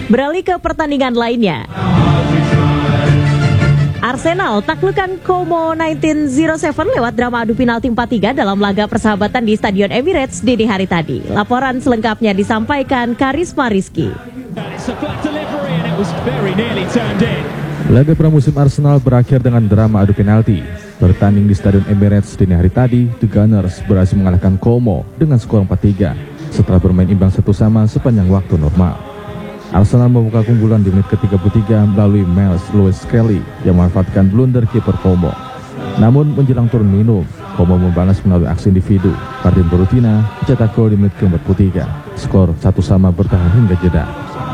Beralih ke pertandingan lainnya. Arsenal taklukkan Como 1907 lewat drama adu penalti 4-3 dalam laga persahabatan di Stadion Emirates dini hari tadi. Laporan selengkapnya disampaikan Karisma Rizky. Laga pramusim Arsenal berakhir dengan drama adu penalti. Bertanding di Stadion Emirates dini hari tadi, The Gunners berhasil mengalahkan Como dengan skor 4-3 setelah bermain imbang 1-1 sepanjang waktu normal. Arsenal membuka keunggulan di menit ke-33 melalui Miles Lewis Kelly yang memanfaatkan blunder kiper Como. Namun menjelang turun minum, Como membalas melalui aksi individu. Martin Borutina mencetak gol di menit ke-43. Skor 1-1 bertahan hingga jeda.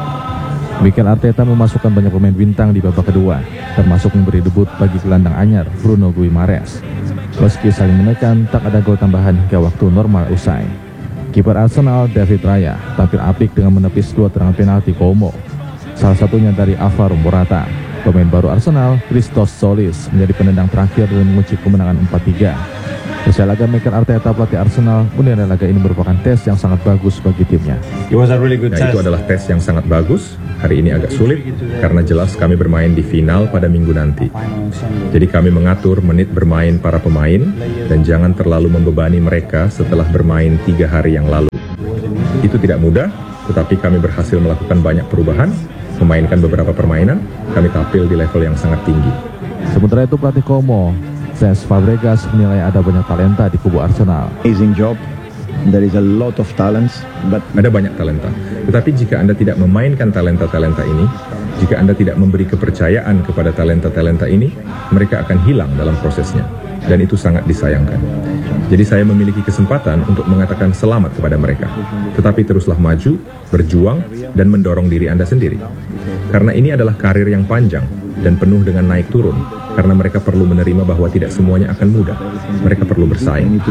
Mikel Arteta memasukkan banyak pemain bintang di babak kedua, termasuk memberi debut bagi gelandang anyar Bruno Guimaraes. Meski saling menekan, tak ada gol tambahan hingga waktu normal usai. Kiper Arsenal David Raya tampil apik dengan menepis 2 tendangan penalti Como. Salah satunya dari Alvaro Morata. Pemain baru Arsenal, Christos Solis, menjadi penendang terakhir dan mengunci kemenangan 4-3. Usai laga, Mikel Arteta pelatih Arsenal menilai laga ini merupakan tes yang sangat bagus bagi timnya. Itu adalah tes yang sangat bagus. Hari ini agak sulit karena jelas kami bermain di final pada minggu nanti. Jadi kami mengatur menit bermain para pemain dan jangan terlalu membebani mereka setelah bermain 3 hari yang lalu. Itu tidak mudah, tetapi kami berhasil melakukan banyak perubahan, memainkan beberapa permainan, kami tampil di level yang sangat tinggi. Sementara itu pelatih Como, Cesc Fabregas, menilai ada banyak talenta di kubu Arsenal. Amazing job. There is a lot of talents, but ada banyak talenta. Tetapi jika Anda tidak memainkan talenta-talenta ini, jika Anda tidak memberi kepercayaan kepada talenta-talenta ini, mereka akan hilang dalam prosesnya. Dan itu sangat disayangkan. Jadi saya memiliki kesempatan untuk mengatakan selamat kepada mereka. Tetapi teruslah maju, berjuang, dan mendorong diri Anda sendiri. Karena ini adalah karir yang panjang dan penuh dengan naik turun. Karena mereka perlu menerima bahwa tidak semuanya akan mudah. Mereka perlu bersaing.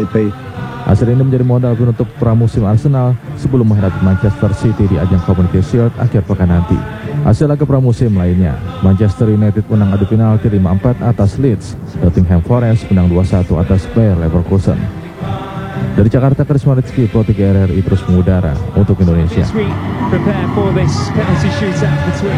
Hasil ini menjadi modal penutup pramusim Arsenal sebelum menghadapi Manchester City di ajang Community Shield akhir pekan nanti. Hasil laga pramusim lainnya, Manchester United menang adu penalti 5-4 atas Leeds. Nottingham Forest menang 2-1 atas Bayer Leverkusen. Dari Jakarta, Karisma Rizky, Pro 3 RRI terus mengudara untuk Indonesia.